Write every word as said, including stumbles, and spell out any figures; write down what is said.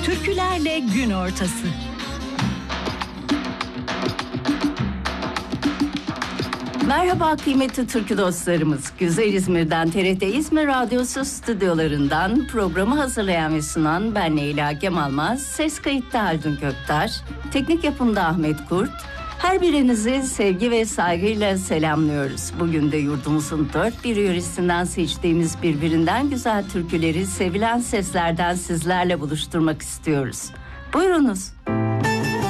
Türkülerle gün ortası. Merhaba kıymetli türkü dostlarımız. Güzel İzmir'den T R T İzmir Radyosu stüdyolarından programı hazırlayan ve sunan ben Leyla Kemalmaz. Ses kayıtta Haldun Köktaş, teknik yapımda Ahmet Kurt. Her birinizi sevgi ve saygıyla selamlıyoruz. Bugün de yurdumuzun dört bir yöresinden seçtiğimiz birbirinden güzel türküleri sevilen seslerden sizlerle buluşturmak istiyoruz. Buyurunuz.